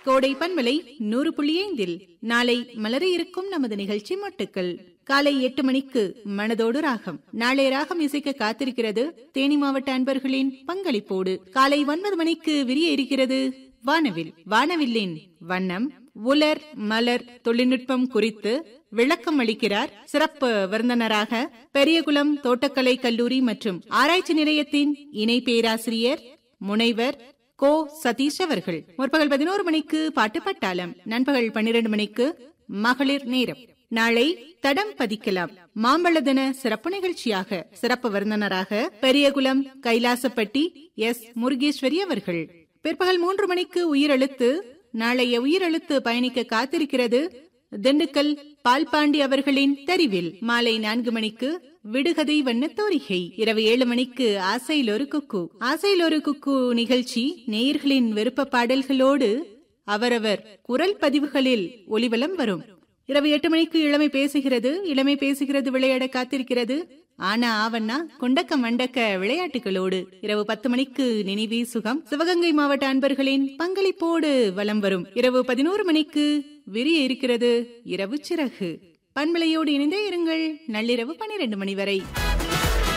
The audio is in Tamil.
கோடை பன்மலை 100.5 நாளை மலர இருக்கும் நமது நிகழ்ச்சி மொட்டுக்கள். காலை 8 மணிக்கு மனதோடு ராகம். நாளை ராகம் இசைக்க காத்திருக்கிறது தேனி மாவட்ட அன்பர்களின் பங்களிப்போடு. காலை 9 மணிக்கு விரிய இருக்கிறது வானவில். வானவில்லின் வண்ணம் உலர் மலர் தொழில்நுட்பம் குறித்து விளக்கம் அளிக்கிறார் சிறப்பு விருந்தினராக பெரியகுளம் தோட்டக்கலை கல்லூரி மற்றும் ஆராய்ச்சி நிலையத்தின் இணை பேராசிரியர் முனைவர் கோ சதீஷ் அவர்கள். முற்பகல் 11 மணிக்கு பாட்டு பட்டாளம். நண்பகல் 12 மணிக்கு மகளிர் நேரம். நாளை தடம் பதிக்கலாம் மாம்பழ தின சிறப்பு நிகழ்ச்சியாக சிறப்பு விருந்தினராக பெரியகுளம் கைலாசப்பட்டி எஸ் முருகேஸ்வரி அவர்கள். பிற்பகல் 3 மணிக்கு உயிரெழுத்து. நாளைய உயிரெழுத்து பயணிக்க காத்திருக்கிறது திண்டுக்கல் பால்பாண்டி அவர்களின் தெரிவில். மாலை 4 மணிக்கு விடுகதை வண்ண தோரிகை. இரவு 7 மணிக்கு ஆசையில் ஒரு குக்கு. ஆசையில் ஒரு குக்கு நிகழ்ச்சி நேயர்களின் விருப்ப பாடல்களோடு அவரவர் குரல் பதிவுகளில் ஒலிவலம் வரும். இரவு 8 மணிக்கு இளமை பேசுகிறது. இளமை பேசுகிறது விளையாட காத்திருக்கிறது ஆனா ஆவண்ணா கொண்டக்க மண்டக்க விளையாட்டுகளோடு. இரவு 10 மணிக்கு நினைவே சுகம் சிவகங்கை மாவட்ட அன்பர்களின் பங்களிப்போடு வலம் வரும். இரவு 11 மணிக்கு விரிய இருக்கிறது இரவு சிறகு. பண்பலையோடு இணைந்தே இருங்கள். நள்ளிரவு 12 மணி வரை.